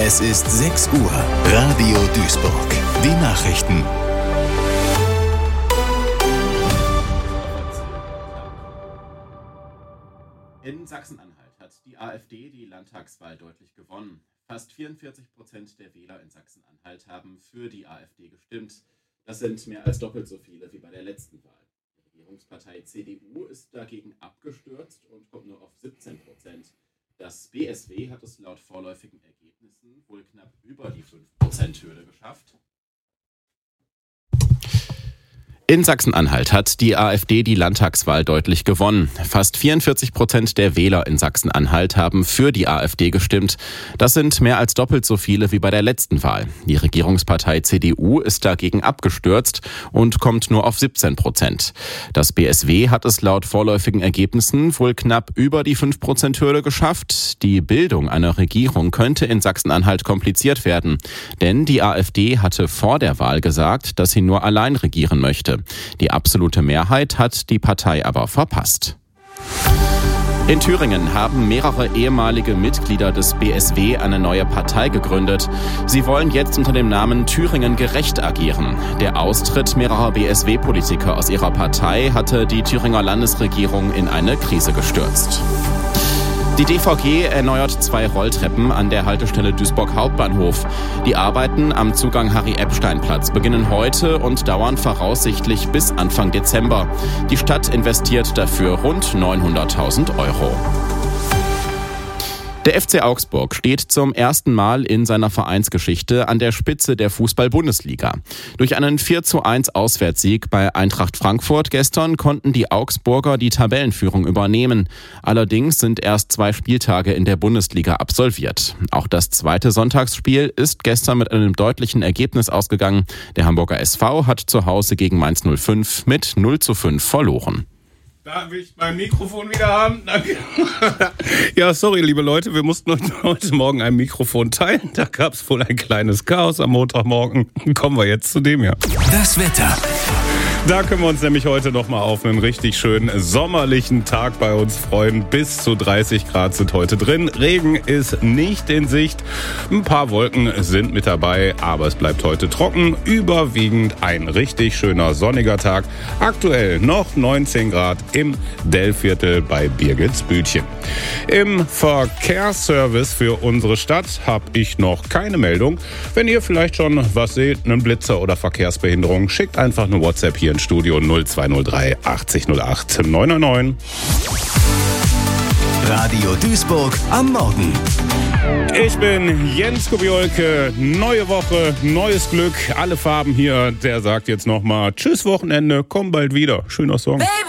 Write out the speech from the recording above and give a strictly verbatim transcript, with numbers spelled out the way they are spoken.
Es ist sechs Uhr. Radio Duisburg. Die Nachrichten. In Sachsen-Anhalt hat die AfD die Landtagswahl deutlich gewonnen. Fast vierundvierzig Prozent der Wähler in Sachsen-Anhalt haben für die AfD gestimmt. Das sind mehr als doppelt so viele wie bei der letzten Wahl. Die Regierungspartei C D U ist dagegen abgestürzt und kommt nur auf siebzehn Prozent. Das B S W hat es laut vorläufigen Ergebnissen wohl knapp über die fünf Prozent Hürde geschafft. In Sachsen-Anhalt hat die AfD die Landtagswahl deutlich gewonnen. Fast vierundvierzig Prozent der Wähler in Sachsen-Anhalt haben für die AfD gestimmt. Das sind mehr als doppelt so viele wie bei der letzten Wahl. Die Regierungspartei C D U ist dagegen abgestürzt und kommt nur auf siebzehn Prozent. Das B S W hat es laut vorläufigen Ergebnissen wohl knapp über die fünf Prozent Hürde geschafft. Die Bildung einer Regierung könnte in Sachsen-Anhalt kompliziert werden. Denn die AfD hatte vor der Wahl gesagt, dass sie nur allein regieren möchte. Die absolute Mehrheit hat die Partei aber verpasst. In Thüringen haben mehrere ehemalige Mitglieder des B S W eine neue Partei gegründet. Sie wollen jetzt unter dem Namen Thüringen gerecht agieren. Der Austritt mehrerer B S W-Politiker aus ihrer Partei hatte die Thüringer Landesregierung in eine Krise gestürzt. Die D V G erneuert zwei Rolltreppen an der Haltestelle Duisburg Hauptbahnhof. Die Arbeiten am Zugang Harry-Epstein-Platz beginnen heute und dauern voraussichtlich bis Anfang Dezember. Die Stadt investiert dafür rund neunhunderttausend Euro. Der F C Augsburg steht zum ersten Mal in seiner Vereinsgeschichte an der Spitze der Fußball-Bundesliga. Durch einen vier zu eins Auswärtssieg bei Eintracht Frankfurt gestern konnten die Augsburger die Tabellenführung übernehmen. Allerdings sind erst zwei Spieltage in der Bundesliga absolviert. Auch das zweite Sonntagsspiel ist gestern mit einem deutlichen Ergebnis ausgegangen. Der Hamburger S V hat zu Hause gegen Mainz null fünf mit null zu fünf verloren. Da will ich mein Mikrofon wieder haben. Danke. Ja, sorry, liebe Leute, wir mussten heute Morgen ein Mikrofon teilen. Da gab es wohl ein kleines Chaos am Montagmorgen. Kommen wir jetzt zu dem hier. Das Wetter. Da können wir uns nämlich heute nochmal auf einen richtig schönen sommerlichen Tag bei uns freuen. Bis zu dreißig Grad sind heute drin. Regen ist nicht in Sicht. Ein paar Wolken sind mit dabei, aber es bleibt heute trocken. Überwiegend ein richtig schöner sonniger Tag. Aktuell noch neunzehn Grad im Dellviertel bei Birgitsbütchen. Im Verkehrsservice für unsere Stadt habe ich noch keine Meldung. Wenn ihr vielleicht schon was seht, einen Blitzer oder Verkehrsbehinderung, schickt einfach eine WhatsApp hier ins Studio null zwei null drei achtzig null acht neun neun neun. Radio Duisburg am Morgen. Ich bin Jens Kubiolke. Neue Woche, neues Glück, alle Farben hier. Der sagt jetzt nochmal Tschüss Wochenende, komm bald wieder. Schöner Song. Baby.